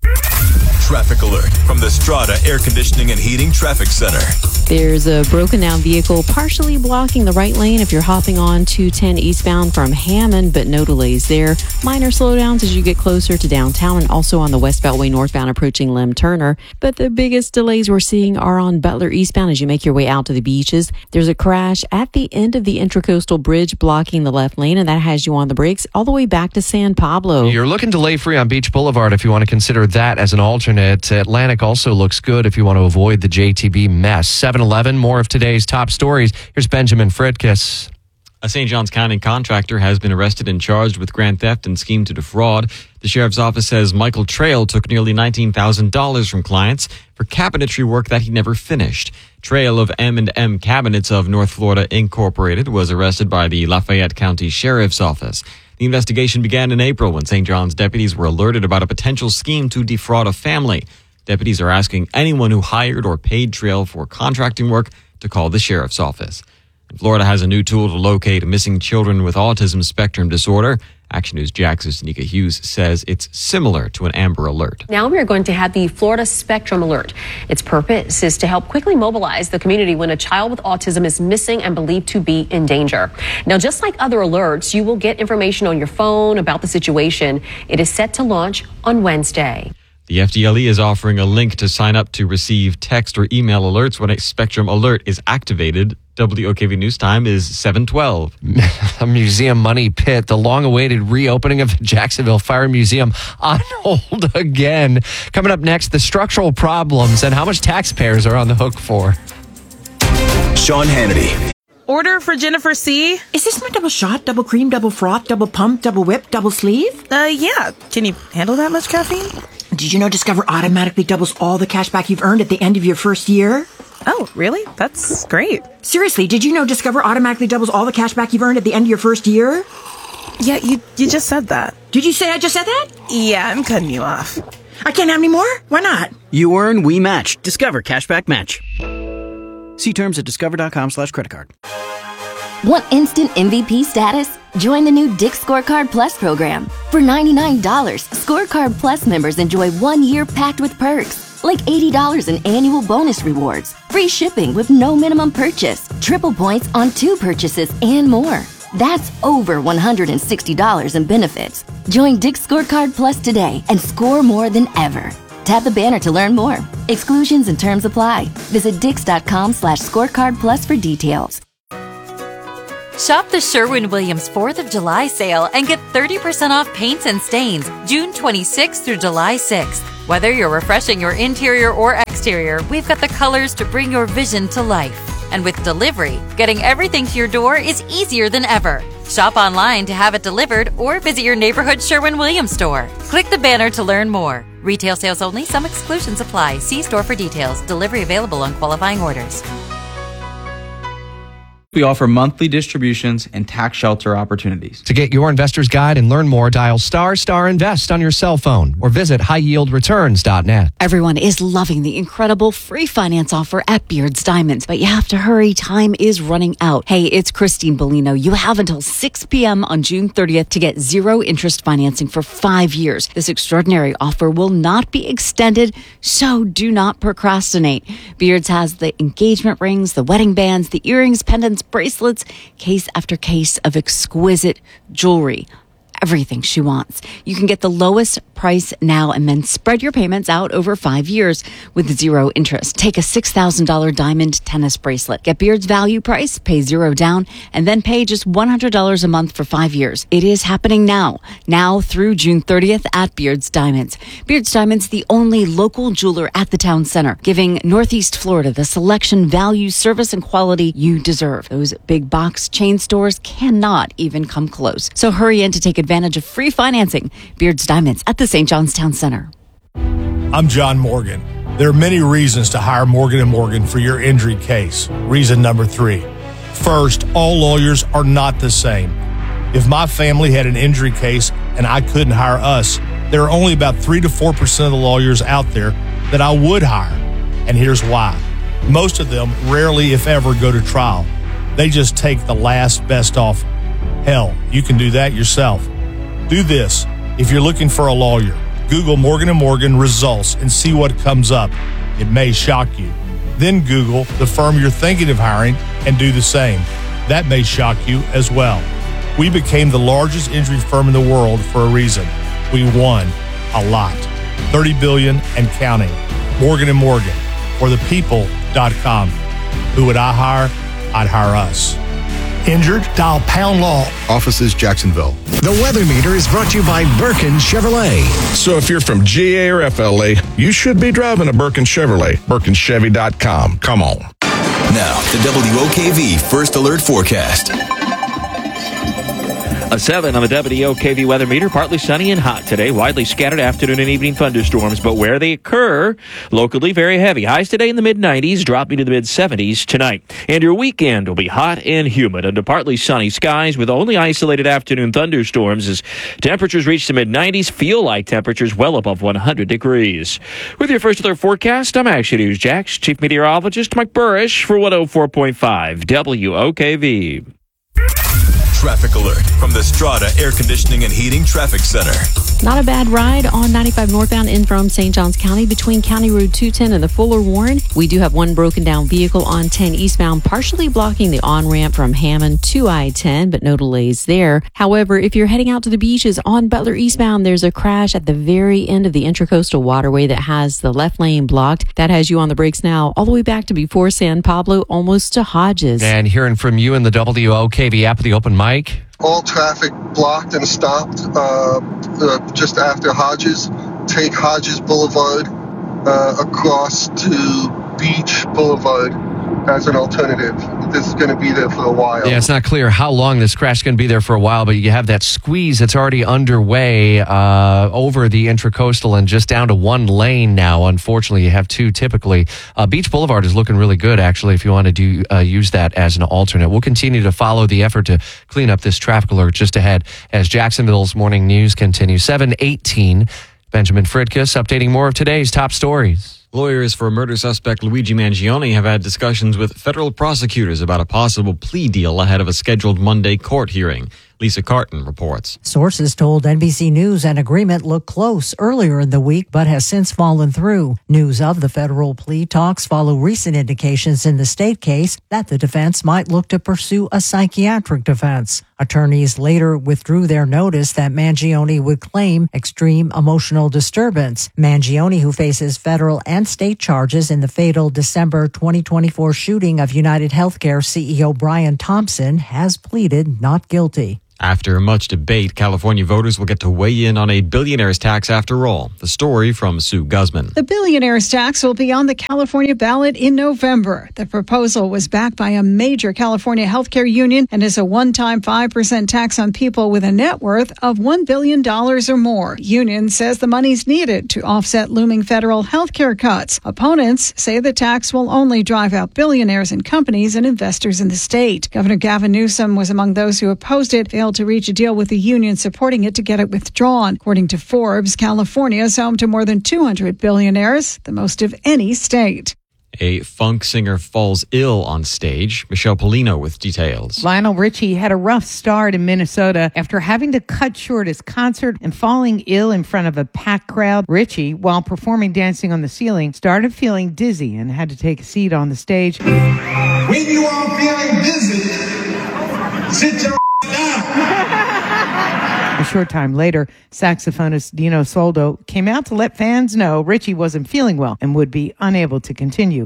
Traffic alert from the Strata Air Conditioning and Heating Traffic Center. There's a broken down vehicle partially blocking the right lane if you're hopping on two ten eastbound from Hammond, but no delays there. Minor slowdowns as you get closer to downtown and also on the West Beltway northbound approaching Lem Turner. But the biggest delays we're seeing are on Butler eastbound as you make your way out to the beaches. There's a crash at the end of the Intracoastal Bridge blocking the left lane, and that has you on the brakes all the way back to San Pablo. You're looking delay free on Beach Boulevard if you want to consider that as an alternate. Atlantic also looks good if you want to avoid the J T B mess. seven eleven, more of today's top stories. Here's Benjamin Fritkiss. A Saint Johns County contractor has been arrested and charged with grand theft and scheme to defraud. The sheriff's office says Michael Trail took nearly nineteen thousand dollars from clients for cabinetry work that he never finished. Trail of M and M Cabinets of North Florida Incorporated was arrested by the Lafayette County Sheriff's Office. The investigation began in April when Saint John's deputies were alerted about a potential scheme to defraud a family. Deputies are asking anyone who hired or paid Trail for contracting work to call the sheriff's office. And Florida has a new tool to locate missing children with autism spectrum disorder. Action News Jax's Nika Hughes says it's similar to an Amber Alert. Now we are going to have the Florida Spectrum Alert. Its purpose is to help quickly mobilize the community when a child with autism is missing and believed to be in danger. Now, just like other alerts, you will get information on your phone about the situation. It is set to launch on Wednesday. The F D L E is offering a link to sign up to receive text or email alerts when a Spectrum Alert is activated. W O K V News Time is seven twelve. A museum money pit. The long-awaited reopening of the Jacksonville Fire Museum on hold again. Coming up next, the structural problems and how much taxpayers are on the hook for. Sean Hannity. Order for Jennifer C. Is this my double shot, double cream, double froth, double pump, double whip, double sleeve? Uh, yeah. Can you handle that much caffeine? Did you know Discover automatically doubles all the cash back you've earned at the end of your first year? Oh, really? That's great. Seriously, did you know Discover automatically doubles all the cash back you've earned at the end of your first year? Yeah, you you just said that. Did you say I just said that? Yeah, I'm cutting you off. I can't have any more? Why not? You earn, we match. Discover Cashback Match. See terms at discover.com slash credit card. Want instant M V P status? Join the new Dick's Scorecard Plus program. For ninety-nine dollars, Scorecard Plus members enjoy one year packed with perks, like eighty dollars in annual bonus rewards, free shipping with no minimum purchase, triple points on two purchases, and more. That's over one hundred sixty dollars in benefits. Join Dick's Scorecard Plus today and score more than ever. Tap the banner to learn more. Exclusions and terms apply. Visit dix.com slash scorecard plus for details. Shop the Sherwin-Williams fourth of July sale and get thirty percent off paints and stains June twenty-sixth through July sixth. Whether you're refreshing your interior or exterior, we've got the colors to bring your vision to life. And with delivery, getting everything to your door is easier than ever. Shop online to have it delivered or visit your neighborhood Sherwin-Williams store. Click the banner to learn more. Retail sales only. Some exclusions apply. See store for details. Delivery available on qualifying orders. We offer monthly distributions and tax shelter opportunities. To get your investor's guide and learn more, dial star star invest on your cell phone or visit high yield returns dot net. Everyone is loving the incredible free finance offer at Beards Diamonds, but you have to hurry. Time is running out. Hey, it's Christine Bellino. You have until six p.m. on June thirtieth to get zero interest financing for five years. This extraordinary offer will not be extended, so do not procrastinate. Beards has the engagement rings, the wedding bands, the earrings, pendants, bracelets, case after case of exquisite jewelry. Everything she wants. You can get the lowest price now and then spread your payments out over five years with zero interest. Take a six thousand dollars diamond tennis bracelet. Get Beard's value price, pay zero down, and then pay just one hundred dollars a month for five years. It is happening now. Now through June thirtieth at Beard's Diamonds. Beard's Diamonds, the only local jeweler at the town center, giving Northeast Florida the selection, value, service, and quality you deserve. Those big box chain stores cannot even come close. So hurry in to take advantage of free financing. Beard's Diamonds at the Saint John's Town Center. I'm John Morgan. There are many reasons to hire Morgan and Morgan for your injury case. Reason number three. First, all lawyers are not the same. If my family had an injury case and I couldn't hire us, there are only about three to four percent of the lawyers out there that I would hire. And here's why. Most of them rarely, if ever, go to trial. They just take the last best offer. Hell, you can do that yourself. Do this. If you're looking for a lawyer, Google Morgan and Morgan results and see what comes up. It may shock you. Then Google the firm you're thinking of hiring and do the same. That may shock you as well. We became the largest injury firm in the world for a reason. We won a lot. thirty billion dollars and counting. Morgan and Morgan, or the people dot com. Who would I hire? I'd hire us. Injured? Dial Pound Law. Offices Jacksonville. The weather meter is brought to you by Birkin Chevrolet. So if you're from G A or F L A, you should be driving a Birkin Chevrolet. Birkin Chevy dot com. Come on. Now, the W O K V First Alert Forecast. A seven on the W O K V weather meter. Partly sunny and hot today. Widely scattered afternoon and evening thunderstorms, but where they occur, locally very heavy. Highs today in the mid nineties, dropping to the mid seventies tonight. And your weekend will be hot and humid under partly sunny skies with only isolated afternoon thunderstorms as temperatures reach the mid nineties. Feel like temperatures well above one hundred degrees. With your First Alert Forecast, I'm Action News Jax Chief Meteorologist Mike Burrish for one oh four point five W O K V. Traffic alert from the Strata Air Conditioning and Heating Traffic Center. Not a bad ride on ninety-five northbound in from Saint Johns County between County Road two ten and the Fuller Warren. We do have one broken down vehicle on ten eastbound, partially blocking the on-ramp from Hammond to I ten, but no delays there. However, if you're heading out to the beaches on Butler eastbound, there's a crash at the very end of the Intracoastal Waterway that has the left lane blocked. That has you on the brakes now, all the way back to before San Pablo, almost to Hodges. And hearing from you in the W O K V app of the open mic. All traffic blocked and stopped uh, uh, just after Hodges. Take Hodges Boulevard uh, across to Beach Boulevard as an alternative. that this is going to be there for a while. Yeah, it's not clear how long this crash is going to be there for a while, but you have that squeeze that's already underway uh, over the Intracoastal and just down to one lane now. Unfortunately, you have two typically. Uh, Beach Boulevard is looking really good, actually, if you want to do uh, use that as an alternate. We'll continue to follow the effort to clean up this traffic alert just ahead as Jacksonville's morning news continues. seven eighteen, Benjamin Fridkus updating more of today's top stories. Lawyers for murder suspect Luigi Mangione have had discussions with federal prosecutors about a possible plea deal ahead of a scheduled Monday court hearing. Lisa Carton reports. Sources told N B C News an agreement looked close earlier in the week, but has since fallen through. News of the federal plea talks follow recent indications in the state case that the defense might look to pursue a psychiatric defense. Attorneys later withdrew their notice that Mangione would claim extreme emotional disturbance. Mangione, who faces federal and state charges in the fatal December twenty twenty-four shooting of United Healthcare C E O Brian Thompson, has pleaded not guilty. After much debate, California voters will get to weigh in on a billionaire's tax after all. The story from Sue Guzman. The billionaire's tax will be on the California ballot in November. The proposal was backed by a major California healthcare union and is a one-time five percent tax on people with a net worth of one billion dollars or more. Union says the money's needed to offset looming federal healthcare cuts. Opponents say the tax will only drive out billionaires and companies and investors in the state. Governor Gavin Newsom was among those who opposed it, failed to reach a deal with the union supporting it to get it withdrawn. According to Forbes, California is home to more than two hundred billionaires, the most of any state. A funk singer falls ill on stage. Michelle Polino with details. Lionel Richie had a rough start in Minnesota after having to cut short his concert and falling ill in front of a packed crowd. Richie, while performing Dancing on the Ceiling, started feeling dizzy and had to take a seat on the stage. When you are feeling dizzy, sit your A short time later, saxophonist Dino Soldo came out to let fans know Richie wasn't feeling well and would be unable to continue.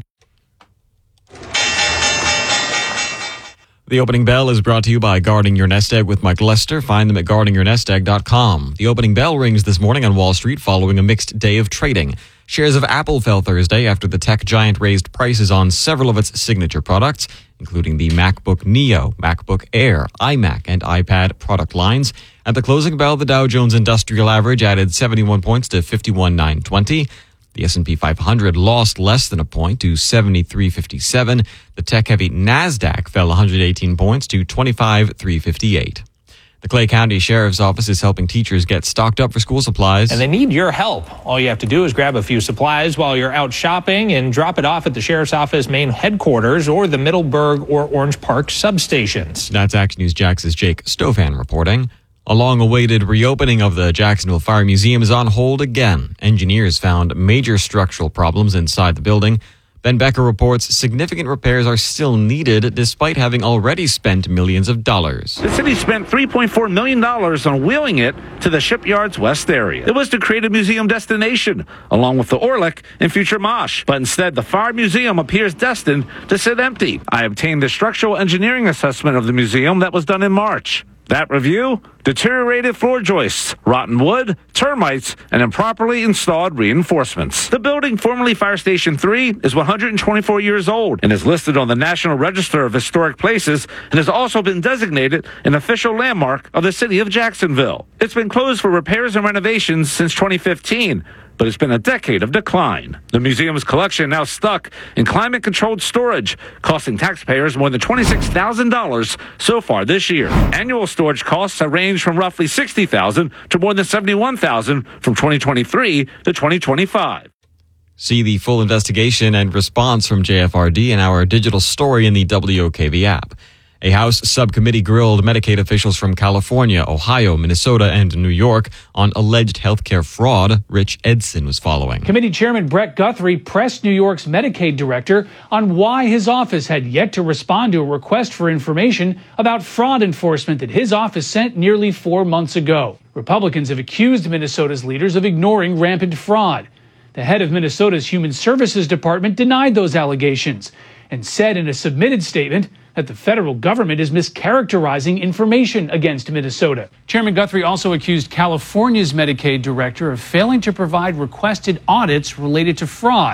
The opening bell is brought to you by Guarding Your Nest Egg with Mike Lester. Find them at guarding your nest egg dot com. The opening bell rings this morning on Wall Street following a mixed day of trading. Shares of Apple fell Thursday after the tech giant raised prices on several of its signature products, including the MacBook Neo, MacBook Air, iMac, and iPad product lines. At the closing bell, the Dow Jones Industrial Average added seventy-one points to fifty-one thousand nine hundred twenty. The S and P five hundred lost less than a point to seventy-three fifty-seven. The tech-heavy NASDAQ fell one hundred eighteen points to twenty-five thousand three hundred fifty-eight. The Clay County Sheriff's Office is helping teachers get stocked up for school supplies. And they need your help. All you have to do is grab a few supplies while you're out shopping and drop it off at the Sheriff's Office main headquarters or the Middleburg or Orange Park substations. That's Action News Jax's Jake Stofan reporting. A long-awaited reopening of the Jacksonville Fire Museum is on hold again. Engineers found major structural problems inside the building. Ben Becker reports significant repairs are still needed despite having already spent millions of dollars. The city spent three point four million dollars on wheeling it to the shipyard's west area. It was to create a museum destination, along with the Orlick and future Mosh. But instead, the Fire Museum appears destined to sit empty. I obtained a structural engineering assessment of the museum that was done in March. That review? Deteriorated floor joists, rotten wood, termites, and improperly installed reinforcements. The building, formerly Fire Station three, is one hundred twenty-four years old and is listed on the National Register of Historic Places and has also been designated an official landmark of the city of Jacksonville. It's been closed for repairs and renovations since twenty fifteen. But it's been a decade of decline. The museum's collection now stuck in climate-controlled storage, costing taxpayers more than twenty-six thousand dollars so far this year. Annual storage costs have ranged from roughly sixty thousand dollars to more than seventy-one thousand dollars from twenty twenty-three to twenty twenty-five. See the full investigation and response from J F R D in our digital story in the W O K V app. A House subcommittee grilled Medicaid officials from California, Ohio, Minnesota, and New York on alleged healthcare fraud. Rich Edson was following. Committee Chairman Brett Guthrie pressed New York's Medicaid director on why his office had yet to respond to a request for information about fraud enforcement that his office sent nearly four months ago. Republicans have accused Minnesota's leaders of ignoring rampant fraud. The head of Minnesota's Human Services Department denied those allegations and said in a submitted statement that the federal government is mischaracterizing information against Minnesota. Chairman Guthrie also accused California's Medicaid director of failing to provide requested audits related to fraud.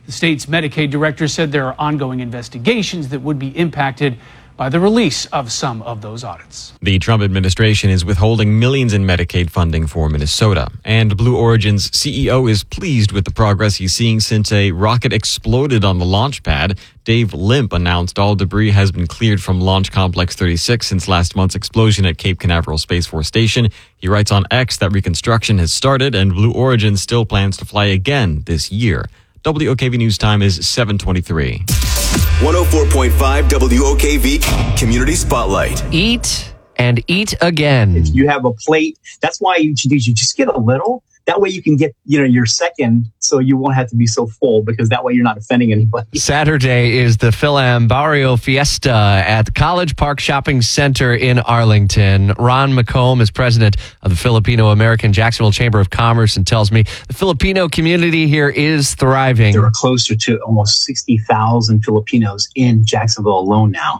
The state's Medicaid director said there are ongoing investigations that would be impacted by the release of some of those audits. The Trump administration is withholding millions in Medicaid funding for Minnesota. And Blue Origin's C E O is pleased with the progress he's seeing since a rocket exploded on the launch pad. Dave Limp announced all debris has been cleared from Launch Complex thirty-six since last month's explosion at Cape Canaveral Space Force Station. He writes on X that reconstruction has started and Blue Origin still plans to fly again this year. W O K V News Time is seven twenty-three. one oh four point five W O K V Community Spotlight. Eat and eat again. If you have a plate, that's why you should do, you just get a little. That way you can get, you know, your second, so you won't have to be so full, because that way you're not offending anybody. Saturday is the Philam Barrio Fiesta at the College Park Shopping Center in Arlington. Ron McComb is president of the Filipino American Jacksonville Chamber of Commerce and tells me the Filipino community here is thriving. There are closer to almost sixty thousand Filipinos in Jacksonville alone now.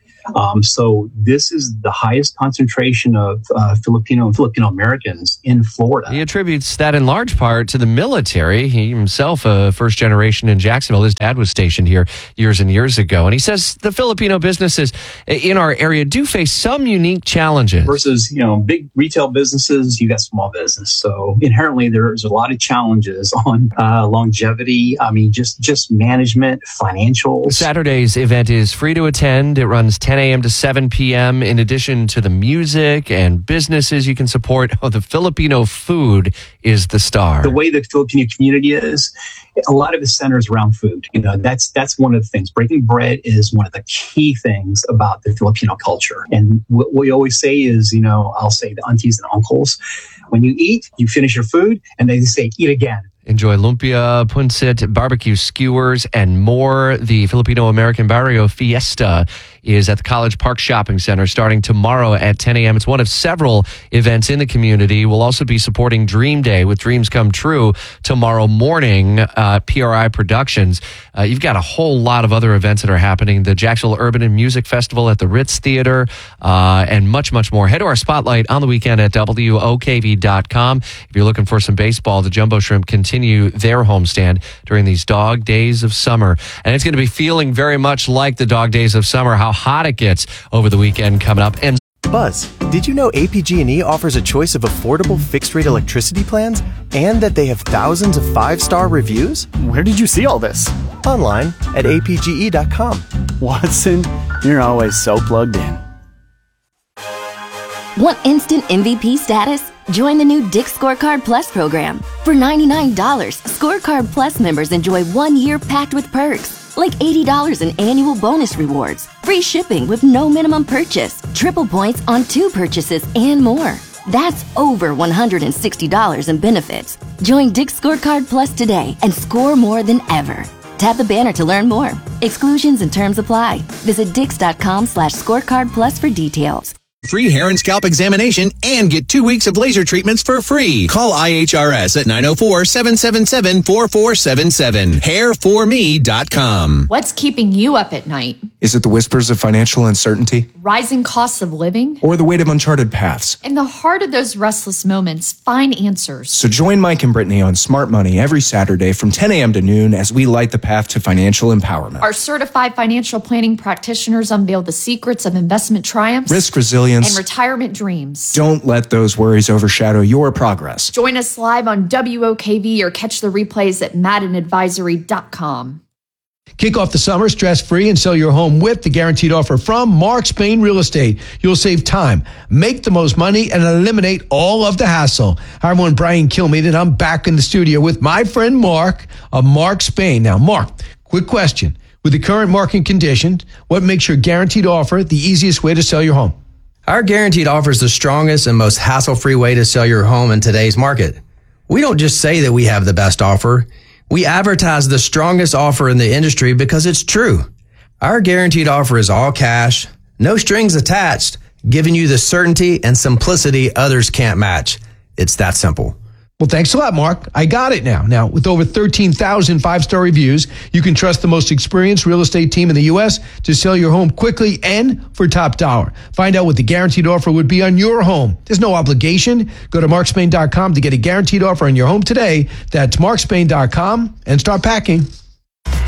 Um, so this is the highest concentration of uh, Filipino and Filipino Americans in Florida. He attributes that in large part to the military. He himself, a first generation in Jacksonville, his dad was stationed here years and years ago. And he says the Filipino businesses in our area do face some unique challenges. Versus, you know, big retail businesses, you got small business. So inherently there's a lot of challenges on uh, longevity. I mean, just, just management, financials. Saturday's event is free to attend. It runs ten a.m. to seven p.m. In addition to the music and businesses you can support, oh, the Filipino food is the star. The way the Filipino community is, a lot of it centers around food. You know, that's that's one of the things. Breaking bread is one of the key things about the Filipino culture. And what we always say is, you know, I'll say the aunties and uncles, when you eat, you finish your food, and they say, eat again. Enjoy lumpia, punsit, barbecue skewers, and more. The Filipino American Barrio Fiesta is at the College Park Shopping Center starting tomorrow at ten a.m. It's one of several events in the community. We'll also be supporting Dream Day with Dreams Come True tomorrow morning, uh, P R I Productions. Uh, you've got a whole lot of other events that are happening. The Jacksonville Urban and Music Festival at the Ritz Theater, uh, and much, much more. Head to our spotlight on the weekend at W O K V dot com. If you're looking for some baseball, the Jumbo Shrimp continue their homestand during these dog days of summer. And it's going to be feeling very much like the dog days of summer, how hot it gets over the weekend coming up. And Buzz, did you know A P G and E offers a choice of affordable fixed-rate electricity plans and that they have thousands of five-star reviews? Where did you see all this? Online at A P G E dot com. Watson, you're always so plugged in. Want instant M V P status? Join the new Dick's Scorecard Plus program. For ninety-nine dollars, Scorecard Plus members enjoy one year packed with perks, like eighty dollars in annual bonus rewards, free shipping with no minimum purchase, triple points on two purchases, and more. That's over one hundred sixty dollars in benefits. Join Dick's Scorecard Plus today and score more than ever. Tap the banner to learn more. Exclusions and terms apply. Visit dix.com slash scorecard plus for details. Free hair and scalp examination and get two weeks of laser treatments for free. Call I H R S at nine oh four, seven seven seven, four four seven seven. hair for me dot com. What's keeping you up at night? Is it the whispers of financial uncertainty? Rising costs of living? Or the weight of uncharted paths? In the heart of those restless moments, find answers. So join Mike and Brittany on Smart Money every Saturday from ten a.m. to noon as we light the path to financial empowerment. Our certified financial planning practitioners unveil the secrets of investment triumphs, risk resilience, and retirement dreams. Don't let those worries overshadow your progress. Join us live on W O K V or catch the replays at madden advisory dot com. Kick off the summer stress-free and sell your home with the guaranteed offer from Mark Spain Real Estate. You'll save time, make the most money, and eliminate all of the hassle. Hi, everyone. Brian Kilmeade, and I'm back in the studio with my friend Mark of Mark Spain. Now, Mark, quick question. With the current market conditions, what makes your guaranteed offer the easiest way to sell your home? Our guaranteed offer is the strongest and most hassle-free way to sell your home in today's market. We don't just say that we have the best offer. We advertise the strongest offer in the industry because it's true. Our guaranteed offer is all cash, no strings attached, giving you the certainty and simplicity others can't match. It's that simple. Well, thanks a lot, Mark. I got it now. Now, with over thirteen thousand five-star reviews, you can trust the most experienced real estate team in the U S to sell your home quickly and for top dollar. Find out what the guaranteed offer would be on your home. There's no obligation. Go to mark spain dot com to get a guaranteed offer on your home today. That's mark spain dot com and start packing.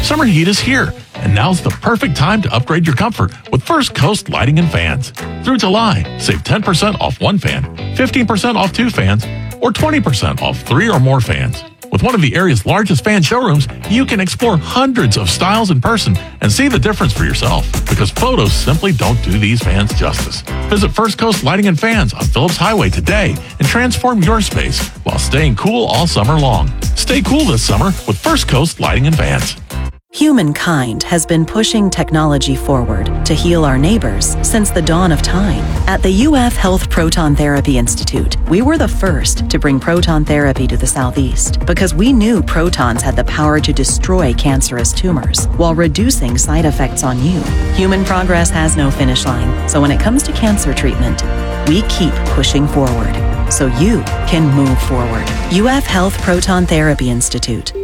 Summer heat is here, and now's the perfect time to upgrade your comfort with First Coast Lighting and Fans. Through July, save ten percent off one fan, fifteen percent off two fans, or twenty percent off three or more fans. With one of the area's largest fan showrooms, you can explore hundreds of styles in person and see the difference for yourself, because photos simply don't do these fans justice. Visit First Coast Lighting and Fans on Phillips Highway today and transform your space while staying cool all summer long. Stay cool this summer with First Coast Lighting and Fans. Humankind has been pushing technology forward to heal our neighbors since the dawn of time. At the U F Health Proton Therapy Institute, we were the first to bring proton therapy to the Southeast because we knew protons had the power to destroy cancerous tumors while reducing side effects on you. Human progress has no finish line, so when it comes to cancer treatment, we keep pushing forward so you can move forward. U F Health Proton Therapy Institute.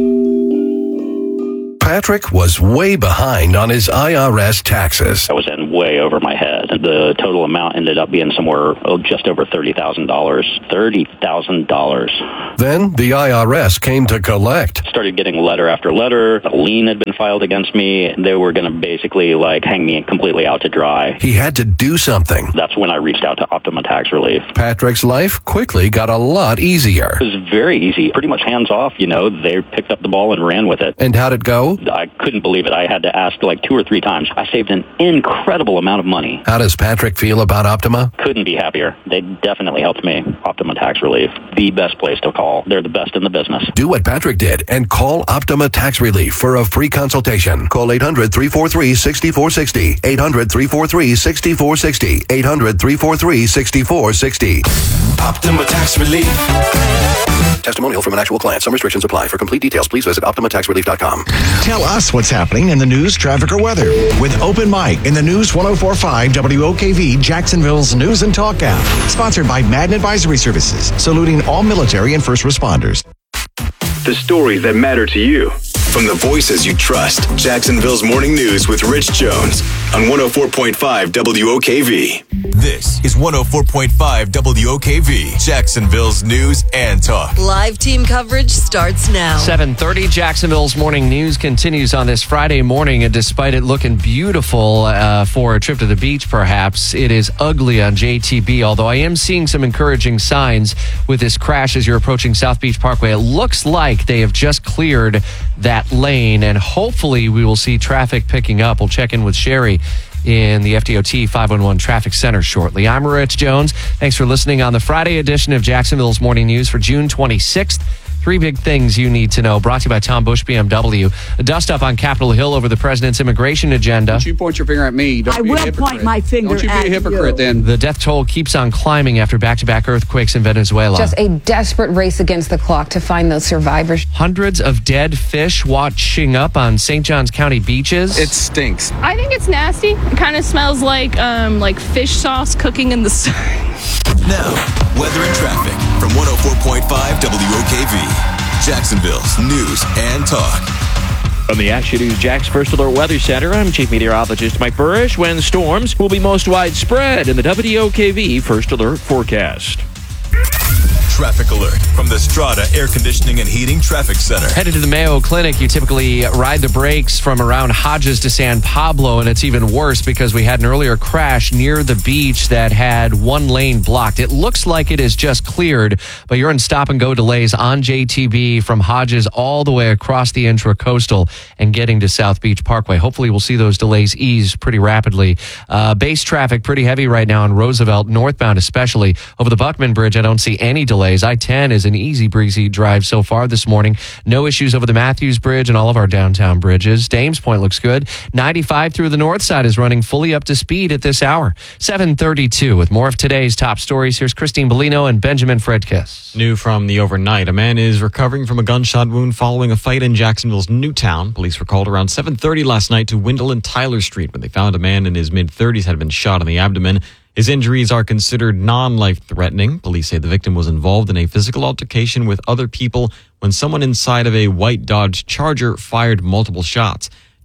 Patrick was way behind on his I R S taxes. I was in way over my head. The total amount ended up being somewhere oh, just over thirty thousand dollars. thirty thousand dollars. Then the I R S came to collect. Started getting letter after letter. A lien had been filed against me. They were going to basically like hang me completely out to dry. He had to do something. That's when I reached out to Optima Tax Relief. Patrick's life quickly got a lot easier. It was very easy. Pretty much hands off, you know. They picked up the ball and ran with it. And how'd it go? I couldn't believe it. I had to ask like two or three times. I saved an incredible amount of money. How does Patrick feel about Optima? Couldn't be happier. They definitely helped me. Optima Tax Relief, the best place to call. They're the best in the business. Do what Patrick did and call Optima Tax Relief for a free consultation. Call eight hundred, three four three, six four six zero. eight hundred, three four three, six four six zero. eight hundred, three four three, six four six zero. Optima Tax Relief. Testimonial from an actual client. Some restrictions apply. For complete details, please visit optima tax relief dot com. Tell us what's happening in the news, traffic, or weather with Open Mic in the News one oh four point five W O K V, Jacksonville's News and Talk app. Sponsored by Madden Advisory Services, saluting all military and first responders. The stories that matter to you. From the voices you trust, Jacksonville's Morning News with Rich Jones on one oh four point five W O K V. This is one oh four point five W O K V, Jacksonville's News and Talk. Live team coverage starts now. seven thirty, Jacksonville's Morning News continues on this Friday morning, and despite it looking beautiful uh, for a trip to the beach, perhaps, it is ugly on J T B, although I am seeing some encouraging signs with this crash as you're approaching South Beach Parkway. It looks like they have just cleared that lane, and hopefully we will see traffic picking up. We'll check in with Sherry in the F D O T five one one Traffic Center shortly. I'm Rich Jones. Thanks for listening on the Friday edition of Jacksonville's Morning News for June twenty-sixth. Three big things you need to know. Brought to you by Tom Bush B M W. A dust up on Capitol Hill over the president's immigration agenda. Don't you point your finger at me. Don't I be will a hypocrite. point my finger Don't you at be a hypocrite you. then. The death toll keeps on climbing after back-to-back earthquakes in Venezuela. Just a desperate race against the clock to find those survivors. Hundreds of dead fish washing up on Saint Johns County beaches. It stinks. I think it's nasty. It kind of smells like um, like fish sauce cooking in the sun. Now, weather and traffic from one oh four point five W O K V. Jacksonville's News and Talk. From the Action News Jax First Alert Weather Center, I'm Chief Meteorologist Mike Burrish. When storms will be most widespread in the W O K V First Alert forecast. Traffic alert from the Strata Air Conditioning and Heating Traffic Center. Headed to the Mayo Clinic, you typically ride the brakes from around Hodges to San Pablo, and it's even worse because we had an earlier crash near the beach that had one lane blocked. It looks like it is just cleared, but you're in stop-and-go delays on J T B from Hodges all the way across the Intracoastal and getting to South Beach Parkway. Hopefully we'll see those delays ease pretty rapidly. Uh, base traffic pretty heavy right now on Roosevelt, northbound especially. Over the Buckman Bridge, I don't see any delays. I ten is an easy breezy drive so far this morning. No issues over the Matthews Bridge and all of our downtown bridges. Dames Point looks good. ninety-five through the north side is running fully up to speed at this hour. seven thirty-two with more of today's top stories. Here's Christine Bellino and Benjamin Fredkiss. New from the overnight. A man is recovering from a gunshot wound following a fight in Jacksonville's Newtown. Police were called around seven thirty last night to Windle and Tyler Street when they found a man in his mid-thirties had been shot in the abdomen. His injuries are considered non-life-threatening. Police say the victim was involved in a physical altercation with other people when someone inside of a white Dodge Charger fired multiple shots.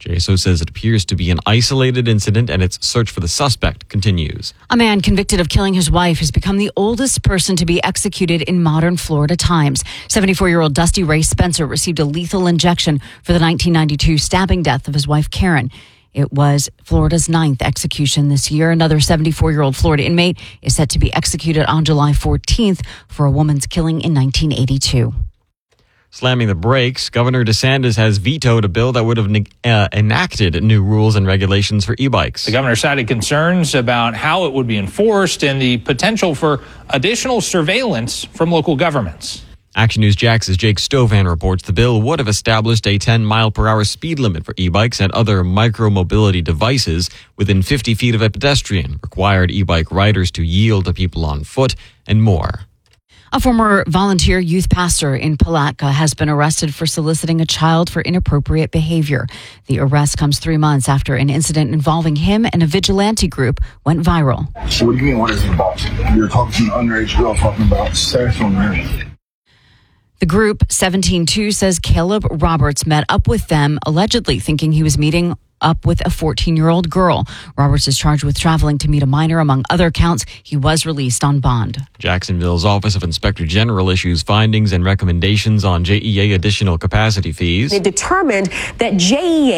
J S O says it appears to be an isolated incident and its search for the suspect continues. A man convicted of killing his wife has become the oldest person to be executed in modern Florida times. seventy-four-year-old Dusty Ray Spencer received a lethal injection for the nineteen ninety-two stabbing death of his wife, Karen. It was Florida's ninth execution this year. Another seventy-four-year-old Florida inmate is set to be executed on July fourteenth for a woman's killing in nineteen eighty-two. Slamming the brakes, Governor DeSantis has vetoed a bill that would have uh, enacted new rules and regulations for e-bikes. The governor cited concerns about how it would be enforced and the potential for additional surveillance from local governments. Action News Jax's Jake Stovan reports the bill would have established a ten mile per hour speed limit for e-bikes and other micro-mobility devices within fifty feet of a pedestrian, required e-bike riders to yield to people on foot, and more. A former volunteer youth pastor in Palatka has been arrested for soliciting a child for inappropriate behavior. The arrest comes three months after an incident involving him and a vigilante group went viral. So what do you mean, what is it about? You're talking to an underage girl talking about sex on her. The group seventeen two says Caleb Roberts met up with them, allegedly thinking he was meeting up with a fourteen-year-old girl. Roberts is charged with traveling to meet a minor, among other counts. He was released on bond. Jacksonville's Office of Inspector General issues findings and recommendations on J E A additional capacity fees. They determined that J E A